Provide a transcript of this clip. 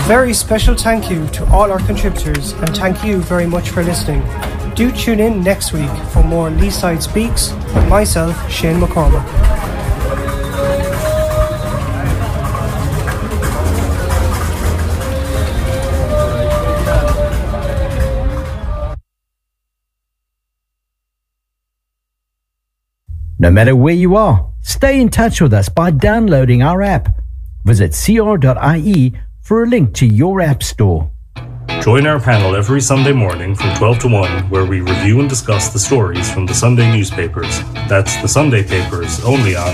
very special thank you to all our contributors and thank you very much for listening. Do tune in next week for more Leeside Speaks with myself, Shane McCormack. No matter where you are, stay in touch with us by downloading our app. Visit cr.ie for a link to your app store. Join our panel every Sunday morning from 12 to 1, where we review and discuss the stories from the Sunday newspapers. That's the Sunday papers, only on